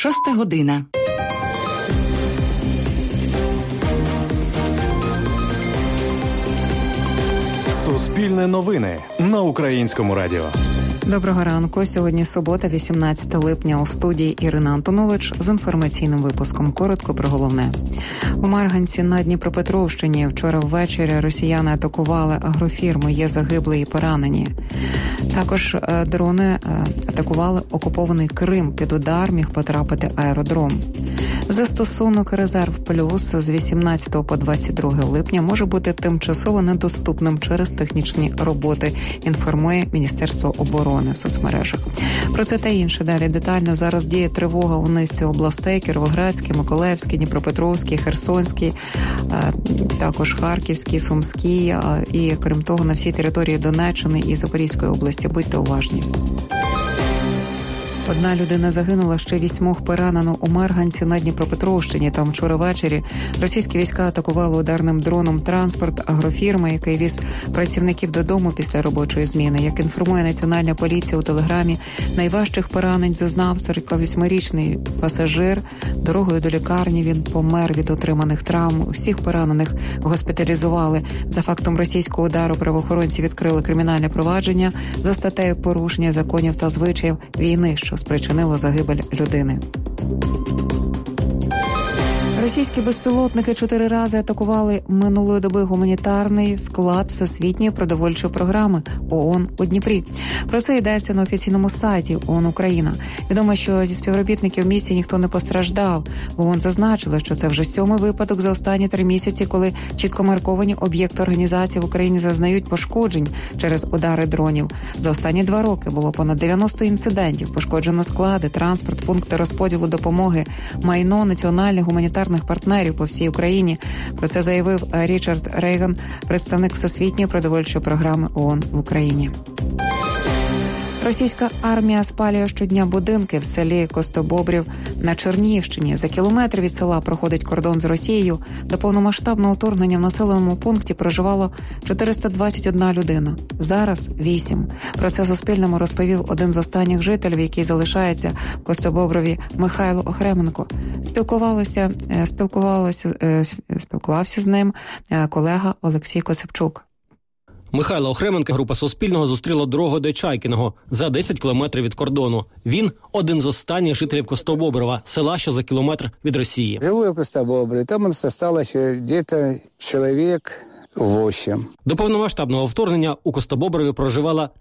6 година. Суспільне новини на Українському радіо. Доброго ранку. Сьогодні субота, 18 липня. У студії Ірина Антонович з інформаційним випуском. Коротко про головне. У Марганці на Дніпропетровщині вчора ввечері росіяни атакували агрофірми. Є загиблі і поранені. Також дрони атакували окупований Крим. Під удар міг потрапити аеродром. Застосунок «Резерв Плюс» з 18 по 22 липня може бути тимчасово недоступним через технічні роботи, інформує Міністерство оборони в соцмережах. Про це та інше далі детально. Зараз діє тривога у низці областей: Кіровоградській, Миколаївській, Дніпропетровській, Херсонській, також Харківській, Сумській і, крім того, на всій території Донеччини і Запорізької області. Будьте уважні. Одна людина загинула, ще 8 поранено у Марганці на Дніпропетровщині. Там вчора ввечері російські війська атакували ударним дроном транспорт агрофірми, який віз працівників додому після робочої зміни. Як інформує Національна поліція у Телеграмі, найважчих поранень зазнав 48-річний пасажир. Дорогою до лікарні він помер від отриманих травм. Всіх поранених госпіталізували. За фактом російського удару правоохоронці відкрили кримінальне провадження за статтею порушення законів та звичаїв війни, що спричинило загибель людини. Російські безпілотники 4 рази атакували минулої доби гуманітарний склад Всесвітньої продовольчої програми ООН у Дніпрі. Про це йдеться на офіційному сайті ООН Україна. Відомо, що зі співробітників місії ніхто не постраждав. ООН зазначило, що це вже 7-й випадок за останні 3 місяці, коли чітко марковані об'єкти організації в Україні зазнають пошкоджень через удари дронів. За останні 2 роки було понад 90 інцидентів. Пошкоджено склади, транспорт, пункти розподілу допомоги, майно національних гуманітарних партнерів по всій Україні. Про це заявив Річард Рейган, представник Всесвітньої продовольчої програми ООН в Україні. Російська армія спалює щодня будинки в селі Костобобрів на Чернігівщині. За кілометр від села проходить кордон з Росією. До повномасштабного вторгнення в населеному пункті проживало 421 людина. Зараз 8. Про це Суспільному розповів один з останніх жителів, який залишається в Костобоброві, Михайло Охременко. Спілкувався з ним колега Олексій Косипчук. Михайло Охременко, група Суспільного, зустріла дорогу до Чайкіного за 10 кілометрів від кордону. Він – один з останніх жителів Костобоброва, села, що за кілометр від Росії. Живу я в Костобоброві, там осталось десь чоловік 8. До повномасштабного вторгнення у Костобоброві проживала